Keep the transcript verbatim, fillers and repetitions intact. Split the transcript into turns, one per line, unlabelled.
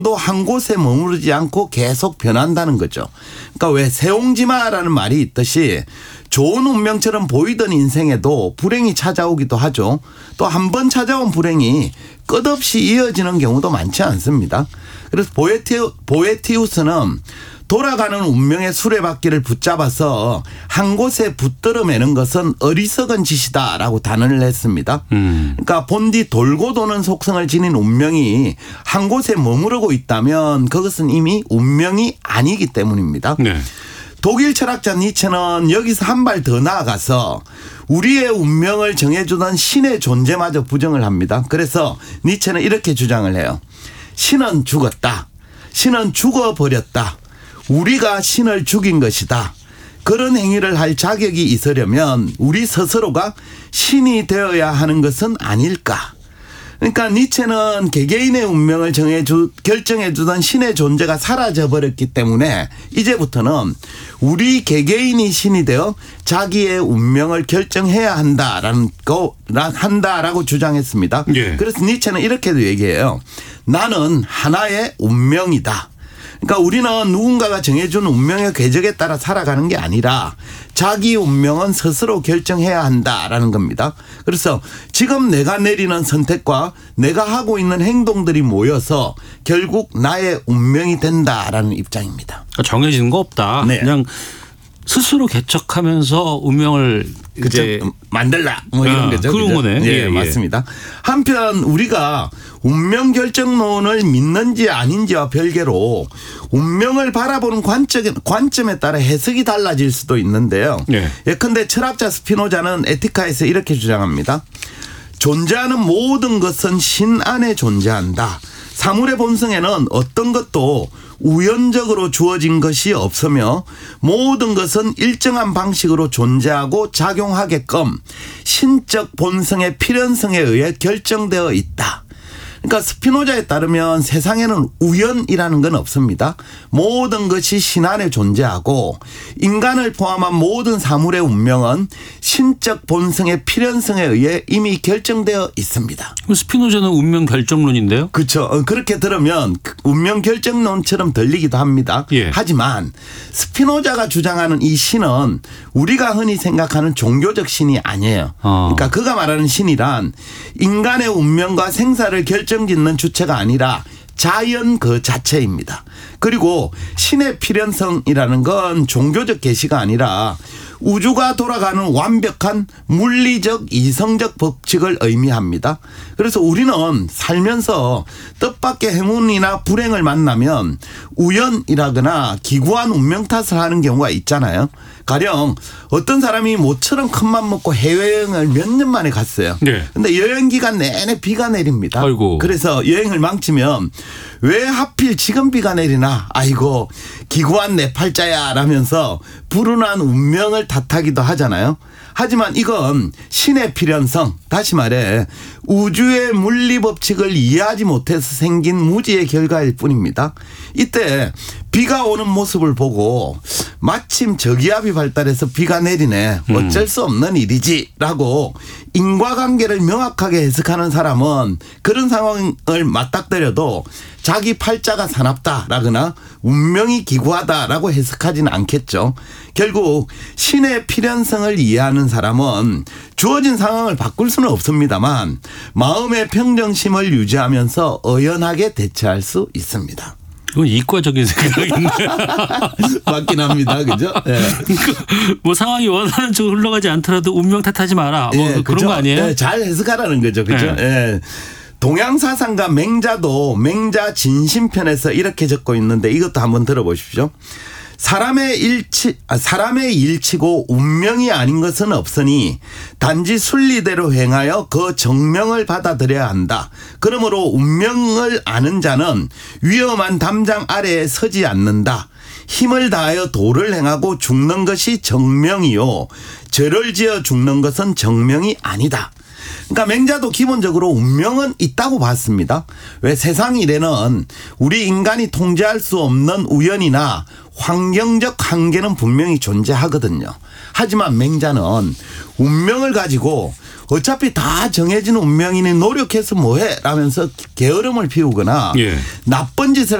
또 한 곳에 머무르지 않고 계속 변한다는 거죠. 그러니까 왜 세옹지마라는 말이 있듯이 좋은 운명처럼 보이던 인생에도 불행이 찾아오기도 하죠. 또 한 번 찾아온 불행이 끝없이 이어지는 경우도 많지 않습니다. 그래서 보에티우, 보에티우스는 돌아가는 운명의 수레바퀴를 붙잡아서 한 곳에 붙들어 매는 것은 어리석은 짓이다라고 단언을 했습니다. 음. 그러니까 본디 돌고 도는 속성을 지닌 운명이 한 곳에 머무르고 있다면 그것은 이미 운명이 아니기 때문입니다. 네. 독일 철학자 니체는 여기서 한 발 더 나아가서 우리의 운명을 정해주던 신의 존재마저 부정을 합니다. 그래서 니체는 이렇게 주장을 해요. 신은 죽었다. 신은 죽어버렸다. 우리가 신을 죽인 것이다. 그런 행위를 할 자격이 있으려면 우리 스스로가 신이 되어야 하는 것은 아닐까. 그러니까 니체는 개개인의 운명을 정해주, 결정해주던 신의 존재가 사라져버렸기 때문에 이제부터는 우리 개개인이 신이 되어 자기의 운명을 결정해야 한다라는 거, 한다라고 주장했습니다. 예. 그래서 니체는 이렇게도 얘기해요. 나는 하나의 운명이다. 그러니까 우리는 누군가가 정해준 운명의 궤적에 따라 살아가는 게 아니라 자기 운명은 스스로 결정해야 한다라는 겁니다. 그래서 지금 내가 내리는 선택과 내가 하고 있는 행동들이 모여서 결국 나의 운명이 된다라는 입장입니다.
그러니까 정해진 거 없다. 네. 그냥 스스로 개척하면서 운명을 이제
만들라 뭐 이런
아,
거죠.
그런
그죠?
거네.
예,
예, 예.
맞습니다. 한편 우리가 운명 결정론을 믿는지 아닌지와 별개로 운명을 바라보는 관점, 관점에 따라 해석이 달라질 수도 있는데요. 예. 예컨대 철학자 스피노자는 에티카에서 이렇게 주장합니다. 존재하는 모든 것은 신 안에 존재한다. 사물의 본성에는 어떤 것도 우연적으로 주어진 것이 없으며 모든 것은 일정한 방식으로 존재하고 작용하게끔 신적 본성의 필연성에 의해 결정되어 있다. 그러니까 스피노자에 따르면 세상에는 우연이라는 건 없습니다. 모든 것이 신 안에 존재하고 인간을 포함한 모든 사물의 운명은 신적 본성의 필연성에 의해 이미 결정되어 있습니다.
스피노자는 운명 결정론인데요?
그렇죠. 그렇게 들으면 운명 결정론처럼 들리기도 합니다. 예. 하지만 스피노자가 주장하는 이 신은 우리가 흔히 생각하는 종교적 신이 아니에요. 어. 그러니까 그가 말하는 신이란 인간의 운명과 생사를 결정짓는 주체가 아니라 자연 그 자체입니다. 그리고 신의 필연성이라는 건 종교적 계시가 아니라 우주가 돌아가는 완벽한 물리적 이성적 법칙을 의미합니다. 그래서 우리는 살면서 뜻밖의 행운이나 불행을 만나면 우연이라거나 기구한 운명 탓을 하는 경우가 있잖아요. 가령 어떤 사람이 모처럼 큰맘 먹고 해외여행을 몇 년 만에 갔어요. 그런데 네. 여행 기간 내내 비가 내립니다. 아이고. 그래서 여행을 망치면 왜 하필 지금 비가 내리나. 아이고 기구한 내 팔자야 라면서 불운한 운명을 탓하기도 하잖아요. 하지만 이건 신의 필연성, 다시 말해 우주의 물리법칙을 이해하지 못해서 생긴 무지의 결과일 뿐입니다. 이때 비가 오는 모습을 보고 마침 저기압이 발달해서 비가 내리네. 어쩔 수 없는 일이지 라고 인과관계를 명확하게 해석하는 사람은 그런 상황을 맞닥뜨려도 자기 팔자가 사납다라거나 운명이 기구하다라고 해석하지는 않겠죠. 결국 신의 필연성을 이해하는 사람은 주어진 상황을 바꿀 수는 없습니다만 마음의 평정심을 유지하면서 의연하게 대처할 수 있습니다.
이건 이과적인 생각인데.
맞긴 합니다. 그죠? 네.
뭐 상황이 원하는 쪽으로 흘러가지 않더라도 운명 탓하지 마라. 뭐 네, 그런
그죠?
거 아니에요?
네, 잘 해석하라는 거죠. 그죠? 네. 네. 동양사상가 맹자도 맹자 진심편에서 이렇게 적고 있는데 이것도 한번 들어보십시오. 사람의 일치, 사람의 일치고 운명이 아닌 것은 없으니 단지 순리대로 행하여 그 정명을 받아들여야 한다. 그러므로 운명을 아는 자는 위험한 담장 아래에 서지 않는다. 힘을 다하여 도를 행하고 죽는 것이 정명이요. 죄를 지어 죽는 것은 정명이 아니다. 그러니까 맹자도 기본적으로 운명은 있다고 봤습니다. 왜 세상 일에는 우리 인간이 통제할 수 없는 우연이나 환경적 한계는 분명히 존재하거든요. 하지만 맹자는 운명을 가지고 어차피 다 정해진 운명이니 노력해서 뭐해 라면서 게으름을 피우거나
예.
나쁜 짓을